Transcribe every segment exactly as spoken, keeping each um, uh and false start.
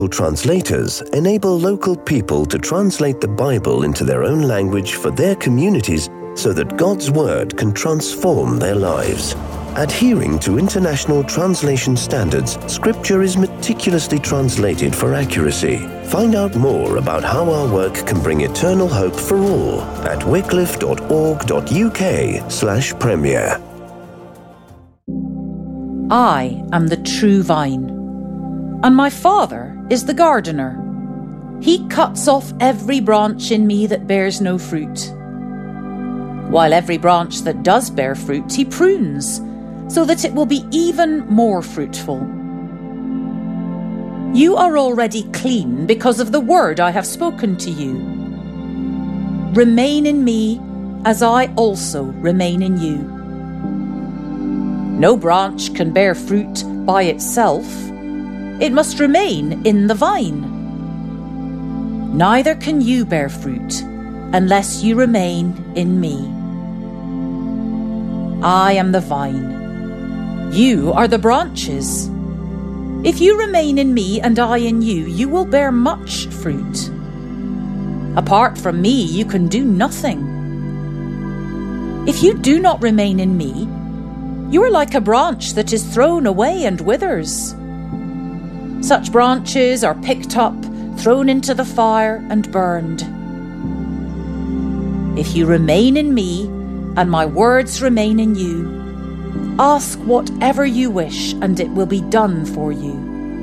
Translators enable local people to translate the Bible into their own language for their communities so that God's Word can transform their lives. Adhering to international translation standards, Scripture is meticulously translated for accuracy. Find out more about how our work can bring eternal hope for all at wycliffe dot org dot U K slash premier. I am the true vine, and my Father is the gardener. He cuts off every branch in me that bears no fruit, while every branch that does bear fruit he prunes, so that it will be even more fruitful. You are already clean because of the word I have spoken to you. Remain in me as I also remain in you. No branch can bear fruit by itself. It must remain in the vine. Neither can you bear fruit unless you remain in me. I am the vine. You are the branches. If you remain in me and I in you, you will bear much fruit. Apart from me, you can do nothing. If you do not remain in me, you are like a branch that is thrown away and withers. Such branches are picked up, thrown into the fire, and burned. If you remain in me, and my words remain in you, ask whatever you wish, and it will be done for you.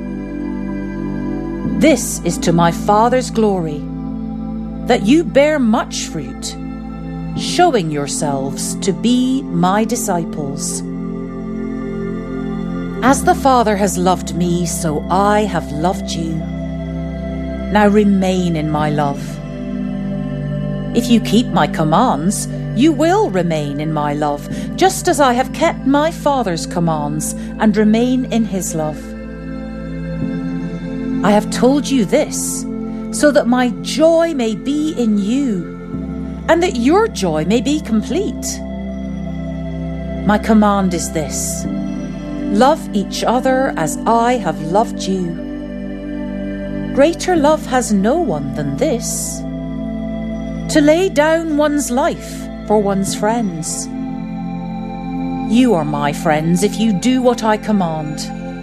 This is to my Father's glory, that you bear much fruit, showing yourselves to be my disciples. As the Father has loved me, so I have loved you. Now remain in my love. If you keep my commands, you will remain in my love, just as I have kept my Father's commands and remain in his love. I have told you this, so that my joy may be in you, and that your joy may be complete. My command is this: love each other as I have loved you. Greater love has no one than this, to lay down one's life for one's friends. You are my friends if you do what I command.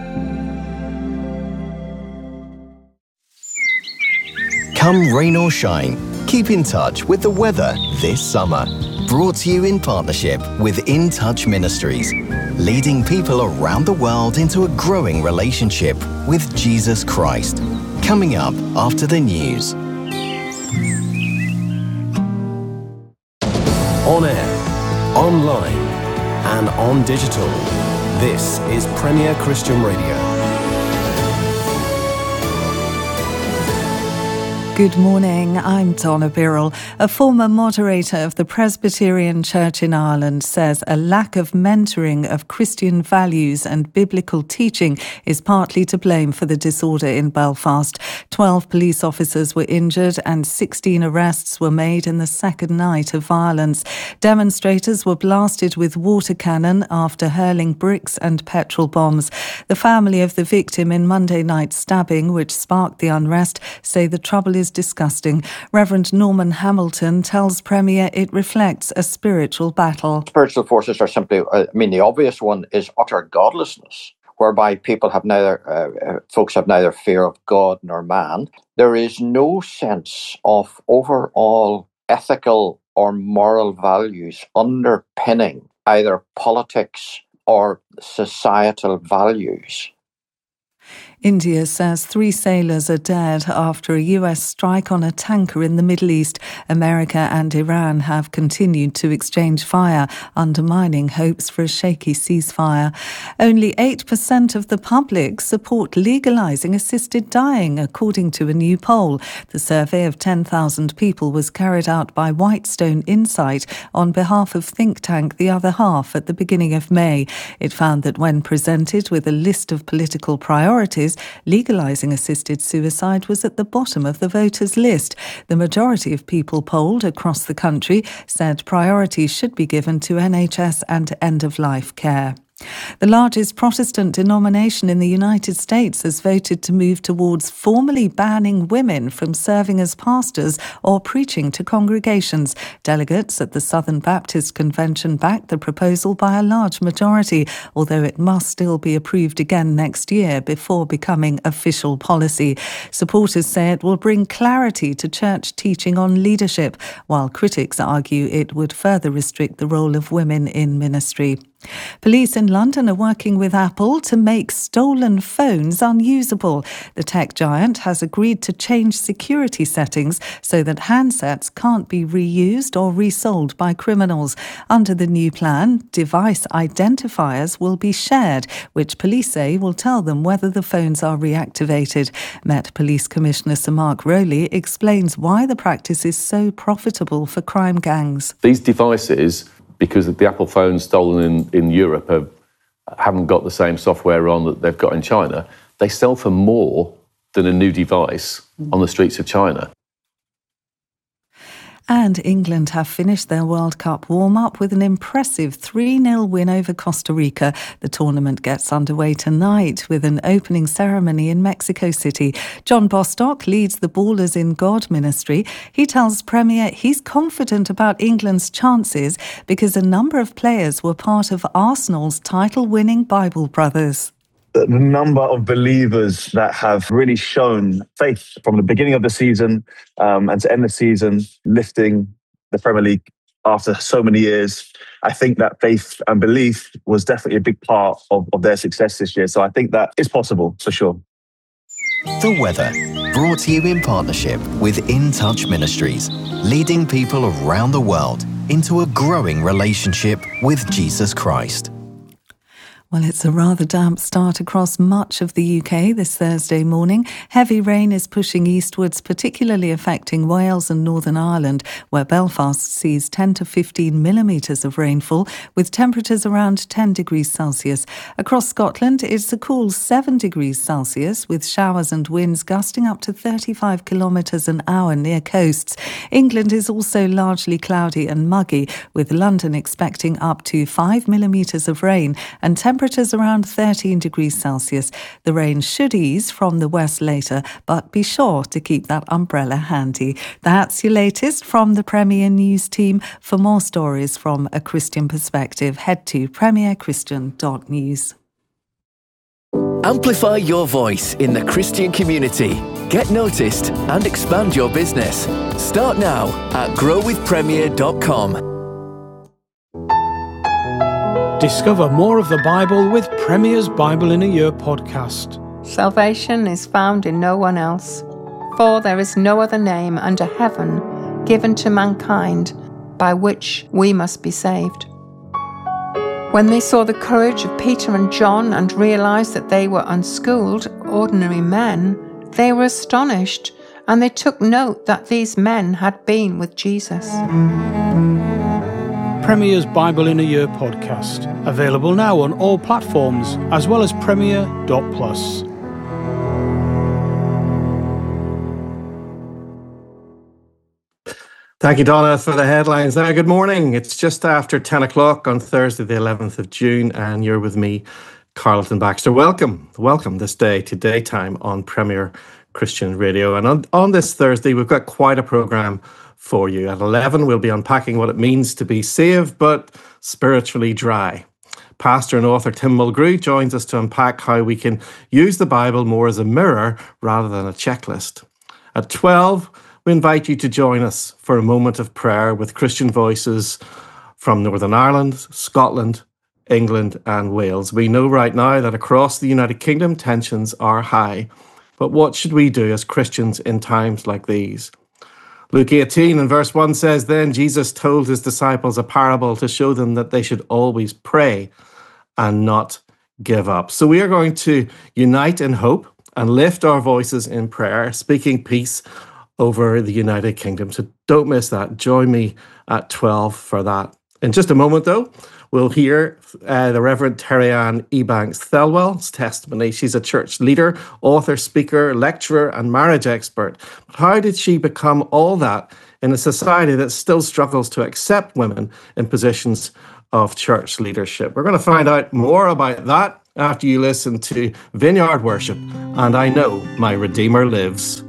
Come rain or shine, keep in touch with the weather this summer. Brought to you in partnership with In Touch Ministries, leading people around the world into a growing relationship with Jesus Christ. Coming up after the news. On air, online, and on digital. This is Premier Christian Radio. Good morning, I'm Donna Birrell. A former moderator of the Presbyterian Church in Ireland says a lack of mentoring of Christian values and biblical teaching is partly to blame for the disorder in Belfast. Twelve police officers were injured and sixteen arrests were made in the second night of violence. Demonstrators were blasted with water cannon after hurling bricks and petrol bombs. The family of the victim in Monday night's stabbing, which sparked the unrest, say the trouble is disgusting. Reverend Norman Hamilton tells Premier it reflects a spiritual battle. Spiritual forces are simply, I mean, the obvious one is utter godlessness, whereby people have neither, uh, folks have neither fear of God nor man. There is no sense of overall ethical or moral values underpinning either politics or societal values. India says three sailors are dead after a U S strike on a tanker in the Middle East. America and Iran have continued to exchange fire, undermining hopes for a shaky ceasefire. Only eight percent of the public support legalising assisted dying, according to a new poll. The survey of ten thousand people was carried out by Whitestone Insight on behalf of think tank The Other Half at the beginning of May. It found that when presented with a list of political priorities, legalising assisted suicide was at the bottom of the voters' list. The majority of people polled across the country said priority should be given to N H S and end-of-life care. The largest Protestant denomination in the United States has voted to move towards formally banning women from serving as pastors or preaching to congregations. Delegates at the Southern Baptist Convention backed the proposal by a large majority, although it must still be approved again next year before becoming official policy. Supporters say it will bring clarity to church teaching on leadership, while critics argue it would further restrict the role of women in ministry. Police in London are working with Apple to make stolen phones unusable. The tech giant has agreed to change security settings so that handsets can't be reused or resold by criminals. Under the new plan, device identifiers will be shared, which police say will tell them whether the phones are reactivated. Met Police Commissioner Sir Mark Rowley explains why the practice is so profitable for crime gangs. These devices, because the Apple phones stolen in, in Europe have, haven't got the same software on that they've got in China, they sell for more than a new device on the streets of China. And England have finished their World Cup warm-up with an impressive three nil win over Costa Rica. The tournament gets underway tonight with an opening ceremony in Mexico City. John Bostock leads the Ballers in God ministry. He tells Premier he's confident about England's chances because a number of players were part of Arsenal's title-winning Bible Brothers. The number of believers that have really shown faith from the beginning of the season um, and to end the season, lifting the Premier League after so many years. I think that faith and belief was definitely a big part of, of their success this year. So I think that is possible, for sure. The weather, brought to you in partnership with In Touch Ministries, leading people around the world into a growing relationship with Jesus Christ. Well, it's a rather damp start across much of the U K this Thursday morning. Heavy rain is pushing eastwards, particularly affecting Wales and Northern Ireland, where Belfast sees ten to fifteen millimetres of rainfall, with temperatures around ten degrees Celsius. Across Scotland, it's a cool seven degrees Celsius, with showers and winds gusting up to thirty-five kilometres an hour near coasts. England is also largely cloudy and muggy, with London expecting up to five millimetres of rain and temperatures Temperatures around thirteen degrees Celsius. The rain should ease from the west later, but be sure to keep that umbrella handy. That's your latest from the Premier News team. For more stories from a Christian perspective, head to premier christian dot news. Amplify your voice in the Christian community. Get noticed and expand your business. Start now at grow with premier dot com. Discover more of the Bible with Premier's Bible in a Year podcast. Salvation is found in no one else, for there is no other name under heaven given to mankind by which we must be saved. When they saw the courage of Peter and John and realized that they were unschooled, ordinary men, they were astonished, and they took note that these men had been with Jesus. Premier's Bible in a Year podcast, available now on all platforms, as well as premier dot plus. Thank you, Donna, for the headlines. Now, good morning. It's just after ten o'clock on Thursday, the eleventh of June, and you're with me, Carlton Baxter. Welcome, welcome this day to Daytime on Premier Christian Radio. And on, on this Thursday, we've got quite a programme for you. At eleven, we'll be unpacking what it means to be saved but spiritually dry. Pastor and author Tim Mulgrew joins us to unpack how we can use the Bible more as a mirror rather than a checklist. At twelve, we invite you to join us for a moment of prayer with Christian voices from Northern Ireland, Scotland, England and Wales. We know right now that across the United Kingdom tensions are high, but what should we do as Christians in times like these? Luke eighteen and verse one says, "Then Jesus told his disciples a parable to show them that they should always pray and not give up." So we are going to unite in hope and lift our voices in prayer, speaking peace over the United Kingdom. So don't miss that. Join me at twelve for that. In just a moment, though, we'll hear uh, the Reverend Terry-Ann Ebanks-Thelwell's testimony. She's a church leader, author, speaker, lecturer, and marriage expert. But how did she become all that in a society that still struggles to accept women in positions of church leadership. We're going to find out more about that after you listen to Vineyard Worship and I Know My Redeemer Lives.